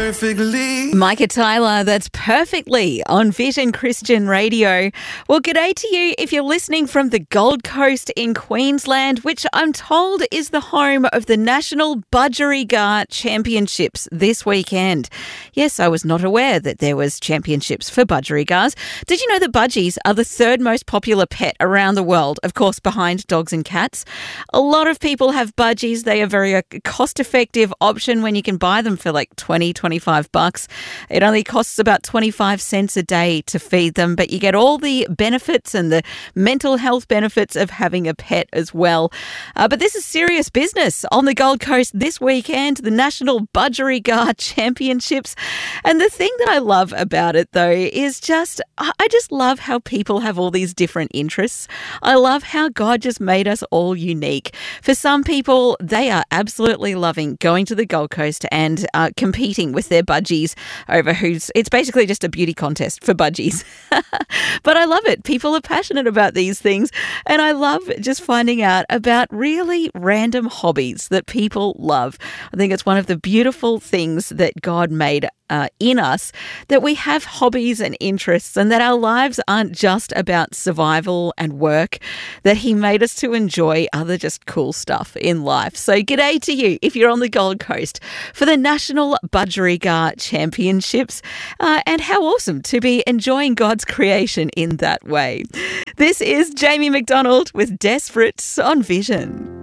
perfectly. Micah Tyler, that's perfectly on Vision Christian Radio. Well, g'day to you if you're listening from the Gold Coast in Queensland, which I'm told is the home of the National Budgerigar Championships this weekend. Yes, I was not aware that there was championships for budgerigars. Did you know that budgies are the third most popular pet around the world, of course, behind dogs and cats? A lot of people have budgies. They are very cost-effective option when you can buy them for like $20-25. It only costs about 25 cents a day to feed them, but you get all the benefits and the mental health benefits of having a pet as well. But this is serious business on the Gold Coast this weekend, the National Budgerigar Championships. And the thing that I love about it, though, is I just love how people have all these different interests. I love how God just made us all unique. For some people, they are absolutely loving going to the Gold Coast and competing with their budgies over it's basically just a beauty contest for budgies. But I love it. People are passionate about these things. And I love just finding out about really random hobbies that people love. I think it's one of the beautiful things that God made in us, that we have hobbies and interests, and that our lives aren't just about survival and work, that He made us to enjoy other just cool stuff in life. So g'day to you if you're on the Gold Coast for the National Budgerigar Championships, and how awesome to be enjoying God's creation in that way. This is Jamie McDonald with Desperate on Vision.